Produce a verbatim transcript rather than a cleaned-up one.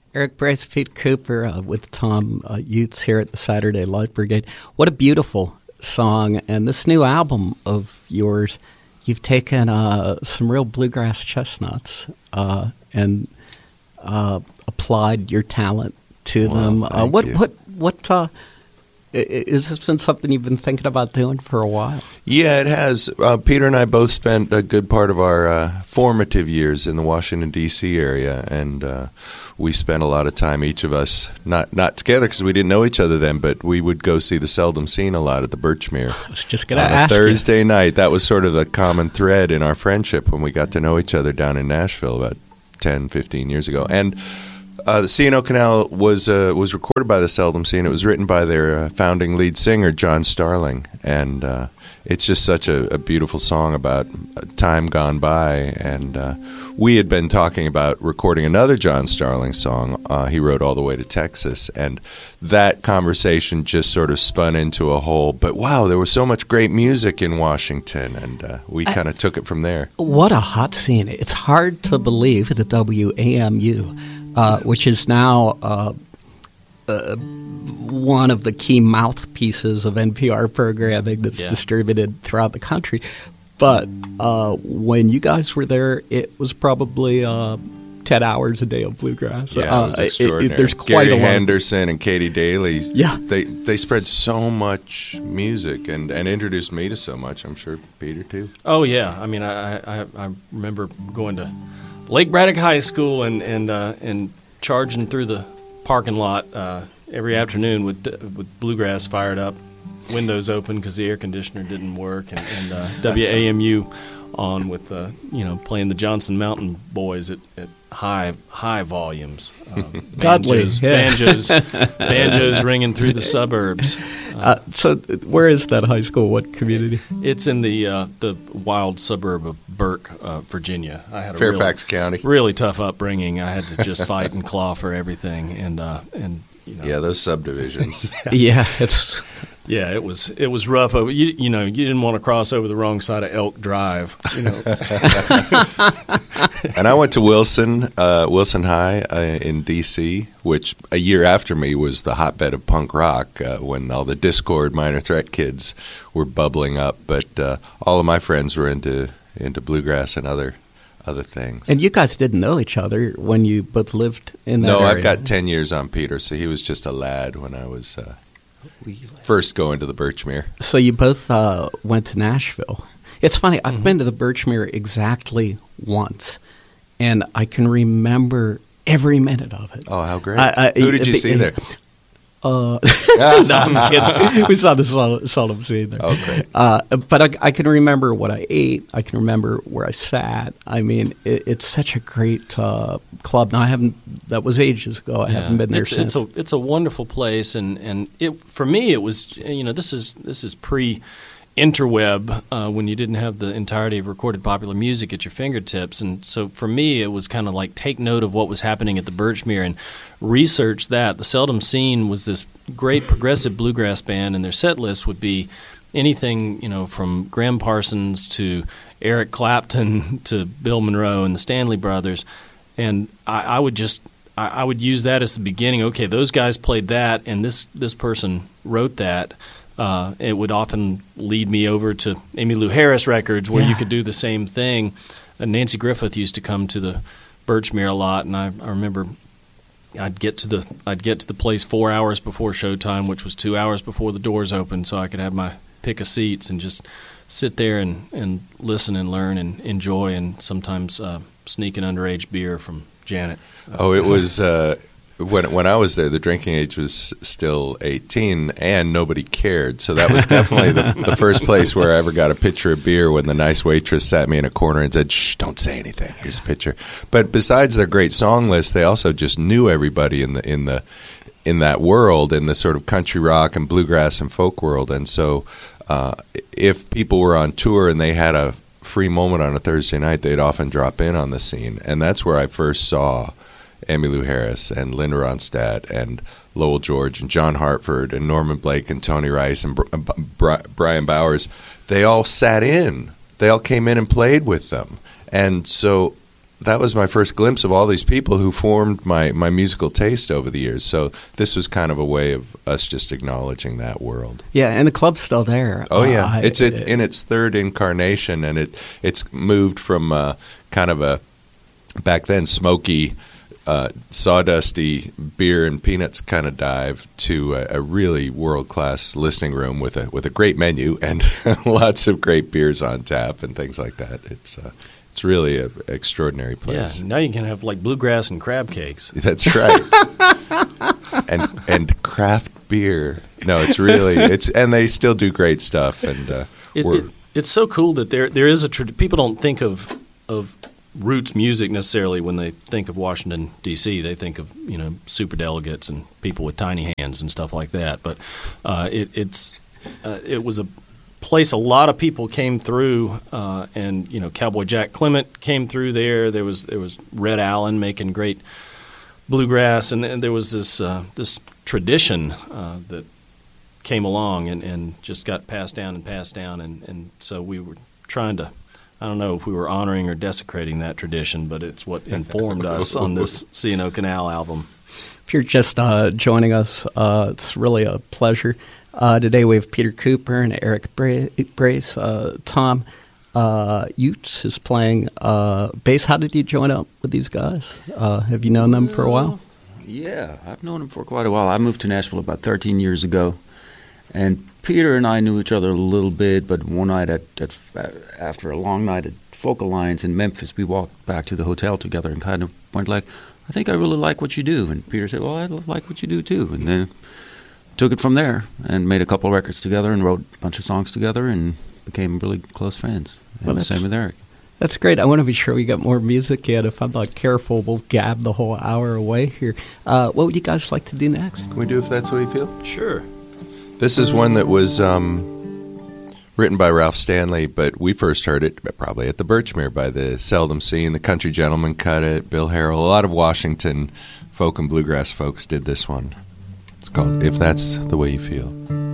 Eric Bryce, Pete Cooper uh, with Tom uh, Utes here at the Saturday Light Brigade. What a beautiful song. And this new album of yours, you've taken uh, some real bluegrass chestnuts uh, and uh, applied your talent to Well, them. Uh, thank what, you. what, what, uh, i- is this been something you've been thinking about doing for a while? Yeah, it has. Uh, Peter and I both spent a good part of our uh, formative years in the Washington, D C area, and uh, we spent a lot of time, each of us, not not together because we didn't know each other then, but we would go see the Seldom Seen a lot at the Birchmere. I was just going to On a ask Thursday night. That was sort of the common thread in our friendship when we got to know each other down in Nashville about ten, fifteen years ago. And uh, the C and O Canal was uh, was recorded by the Seldom Seen. It was written by their uh, founding lead singer, John Starling. And uh, it's just such a, a beautiful song about a time gone by. And uh, we had been talking about recording another John Starling song. Uh, he wrote All the Way to Texas. And that conversation just sort of spun into a whole, but wow, there was so much great music in Washington. And uh, we kind of took it from there. What a hot scene. It's hard to believe that W A M U, uh, which is now uh, uh, one of the key mouthpieces of N P R programming that's Yeah. distributed throughout the country. But uh, when you guys were there, it was probably uh, ten hours a day of bluegrass. Yeah, Uh, it was it- it- extraordinary. there's quite Gary a lot. Henderson and Katie Daly. Yeah. they they spread so much music and, and introduced me to so much. I'm sure Peter too. Oh yeah, I mean, I I, I remember going to Lake Braddock High School and and uh, and charging through the parking lot uh, every afternoon with with bluegrass fired up, windows open because the air conditioner didn't work, and, and uh, W A M U on with uh, you know playing the Johnson Mountain Boys at, at high high volumes. Uh, Dudley, banjos, yeah. banjos, banjos ringing through the suburbs. Uh, so where is that high school? What community? It's in the uh, the wild suburb of Burke, uh, Virginia. I had a Fairfax really, County. really tough upbringing. I had to just fight and claw for everything, and uh, and you know, Yeah, those subdivisions. Yeah, it's yeah, it was it was rough. Oh, You you know, you didn't want to cross over the wrong side of Elk Drive. You know, And I went to Wilson, uh, Wilson High uh, in D C, which a year after me was the hotbed of punk rock uh, when all the Discord Minor Threat kids were bubbling up. But uh, all of my friends were into into bluegrass and other other things. and you guys didn't know each other when you both lived in that no, area. I've got ten years on Peter, so he was just a lad when I was uh, first going to the Birchmere. So you both uh, went to Nashville. It's funny. I've Mm-hmm. been to the Birchmere exactly once, and I can remember every minute of it. Oh, how great. I- I- Who did you the- see there? Uh, no, I'm kidding. We saw the Sol- Solemn Scene there. Oh, great. Uh, but I, I can remember what I ate. I can remember where I sat. I mean, it, it's such a great uh, club. Now, I haven't. That was ages ago. I Yeah. haven't been there it's, since. It's a it's a wonderful place, and and it for me it was you know this is this is pre. interweb uh, when you didn't have the entirety of recorded popular music at your fingertips, and so for me it was kind of like take note of what was happening at the Birchmere and research that. The Seldom Seen was this great progressive bluegrass band, and their set list would be anything you know from Graham Parsons to Eric Clapton to Bill Monroe and the Stanley Brothers, and I, I would just I, I would use that as the beginning. Okay, those guys played that, and this this person wrote that. Uh, it would often lead me over to Emmylou Harris records where Yeah. you could do the same thing. Uh, Nancy Griffith used to come to the Birchmere a lot, and I, I remember I'd get to the I'd get to the place four hours before showtime, which was two hours before the doors opened, so I could have my pick of seats and just sit there and, and listen and learn and enjoy, and sometimes uh, sneak an underage beer from Janet. Oh, it was uh, when when I was there. The drinking age was still eighteen, and nobody cared. So that was definitely the, the first place where I ever got a pitcher of beer. When the nice waitress sat me in a corner and said, "Shh, don't say anything. Here's a pitcher." But besides their great song list, they also just knew everybody in the in the in that world, in the sort of country rock and bluegrass and folk world. And so, uh, if people were on tour and they had a free moment on a Thursday night, they'd often drop in on the scene, and that's where I first saw Emmylou Harris and Linda Ronstadt and Lowell George and John Hartford and Norman Blake and Tony Rice and Br- Br- Brian Bowers. They all sat in. They all came in and played with them. And so that was my first glimpse of all these people who formed my, my musical taste over the years. So this was kind of a way of us just acknowledging that world. Yeah, and the club's still there. Oh, yeah. Uh, it's it, in its third incarnation, and it it's moved from uh, kind of a, back then, smoky, uh, sawdusty beer and peanuts kind of dive to a, a really world-class listening room with a with a great menu and lots of great beers on tap and things like that. It's uh, It's really an extraordinary place. Yeah, now you can have like bluegrass and crab cakes. That's right. and and craft beer. No, it's really it's and they still do great stuff. And uh, it, it, it's so cool that there there is a tra- people don't think of of roots music necessarily when they think of Washington D C. They think of you know superdelegates and people with tiny hands and stuff like that. But uh, it it's uh, it was a place a lot of people came through, uh, and you know Cowboy Jack Clement came through there. There was there was Red Allen making great bluegrass, and, and there was this uh, this tradition uh, that came along and, and just got passed down and passed down, and, and so we were trying to. I don't know if we were honoring or desecrating that tradition, but it's what informed us on this C and O Canal album. If you're just uh, joining us, uh, it's really a pleasure. Uh, today we have Peter Cooper and Eric Bra- Brace. Uh, Tom uh, Utes is playing uh, bass. How did you join up with these guys? Uh, have you known them for a while? Yeah, I've known them for quite a while. I moved to Nashville about thirteen years ago, and Peter and I knew each other a little bit, but one night at, at after a long night at Folk Alliance in Memphis, we walked back to the hotel together and kind of went like, I think I really like what you do. And Peter said, well, I like what you do too. And then took it from there and made a couple of records together and wrote a bunch of songs together and became really close friends. And well, the same with Eric. That's great. I want to be sure we get more music in. If I'm not careful, we'll gab the whole hour away here. Uh, what would you guys like to do next? Can we do If That's What You Feel? Sure. This is one that was um, written by Ralph Stanley, but we first heard it probably at the Birchmere by the Seldom Seen. The Country Gentlemen cut it, Bill Harrell. A lot of Washington folk and bluegrass folks did this one. It's called If That's the Way You Feel.